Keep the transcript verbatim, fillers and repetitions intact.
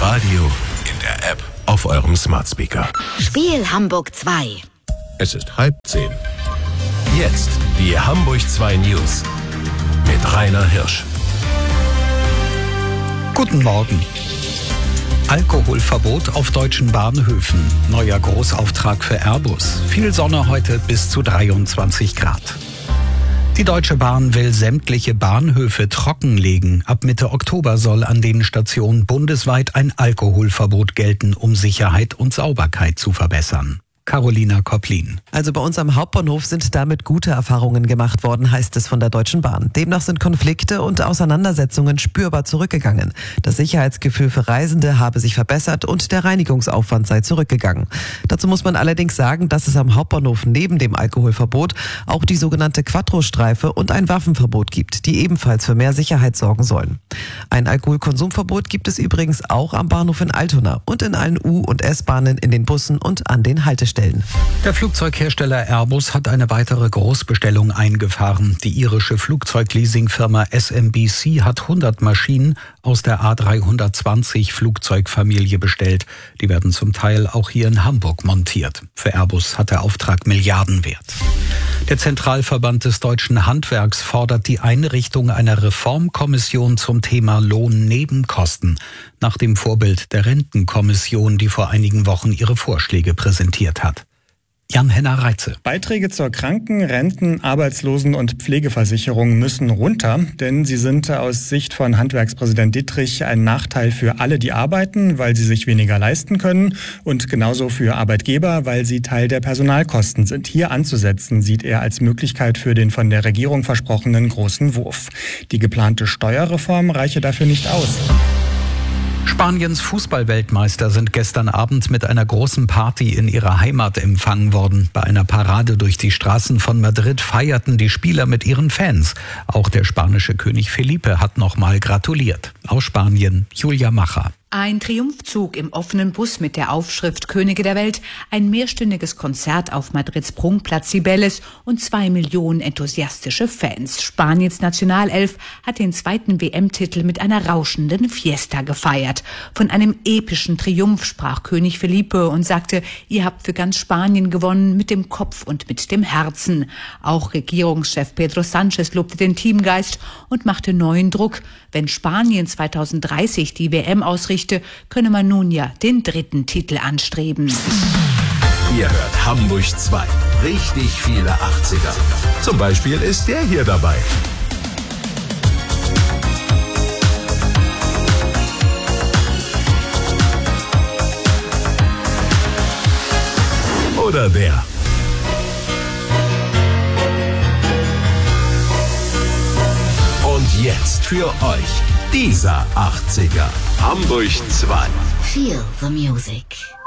Radio, in der App, auf eurem Smart Speaker. Spiel Hamburg zwei. Es ist halb zehn. Jetzt die Hamburg zwei News mit Rainer Hirsch. Guten Morgen. Alkoholverbot auf deutschen Bahnhöfen. Neuer Großauftrag für Airbus. Viel Sonne heute bis zu dreiundzwanzig Grad. Die Deutsche Bahn will sämtliche Bahnhöfe trockenlegen. Ab Mitte Oktober soll an den Stationen bundesweit ein Alkoholverbot gelten, um Sicherheit und Sauberkeit zu verbessern. Carolina Kopplin. Also bei uns am Hauptbahnhof sind damit gute Erfahrungen gemacht worden, heißt es von der Deutschen Bahn. Demnach sind Konflikte und Auseinandersetzungen spürbar zurückgegangen. Das Sicherheitsgefühl für Reisende habe sich verbessert und der Reinigungsaufwand sei zurückgegangen. Dazu muss man allerdings sagen, dass es am Hauptbahnhof neben dem Alkoholverbot auch die sogenannte Quattro-Streife und ein Waffenverbot gibt, die ebenfalls für mehr Sicherheit sorgen sollen. Ein Alkoholkonsumverbot gibt es übrigens auch am Bahnhof in Altona und in allen U- und S-Bahnen, in den Bussen und an den Haltestellen. Der Flugzeughersteller Airbus hat eine weitere Großbestellung eingefahren. Die irische Flugzeugleasingfirma S M B C hat hundert Maschinen aus der A dreihundertzwanzig Flugzeugfamilie bestellt. Die werden zum Teil auch hier in Hamburg montiert. Für Airbus hat der Auftrag Milliardenwert. Der Zentralverband des deutschen Handwerks fordert die Einrichtung einer Reformkommission zum Thema Lohnnebenkosten, nach dem Vorbild der Rentenkommission, die vor einigen Wochen ihre Vorschläge präsentiert hat. Jan-Henner Reitze. Beiträge zur Kranken-, Renten-, Arbeitslosen- und Pflegeversicherung müssen runter, denn sie sind aus Sicht von Handwerkspräsident Dittrich ein Nachteil für alle, die arbeiten, weil sie sich weniger leisten können, und genauso für Arbeitgeber, weil sie Teil der Personalkosten sind. Hier anzusetzen, sieht er als Möglichkeit für den von der Regierung versprochenen großen Wurf. Die geplante Steuerreform reiche dafür nicht aus. Spaniens Fußballweltmeister sind gestern Abend mit einer großen Party in ihrer Heimat empfangen worden. Bei einer Parade durch die Straßen von Madrid feierten die Spieler mit ihren Fans. Auch der spanische König Felipe hat nochmal gratuliert. Aus Spanien, Julia Macher. Ein Triumphzug im offenen Bus mit der Aufschrift Könige der Welt, ein mehrstündiges Konzert auf Madrids Prunkplatz Cibeles und zwei Millionen enthusiastische Fans. Spaniens Nationalelf hat den zweiten W M-Titel mit einer rauschenden Fiesta gefeiert. Von einem epischen Triumph sprach König Felipe und sagte, ihr habt für ganz Spanien gewonnen, mit dem Kopf und mit dem Herzen. Auch Regierungschef Pedro Sánchez lobte den Teamgeist und machte neuen Druck. Wenn Spanien zweitausenddreißig die W M ausrichtet, könne man nun ja den dritten Titel anstreben. Ihr hört Hamburg zwei. Richtig viele achtziger. Zum Beispiel ist der hier dabei. Oder der. Und jetzt für euch dieser achtziger. Hamburg zwei. Feel the music.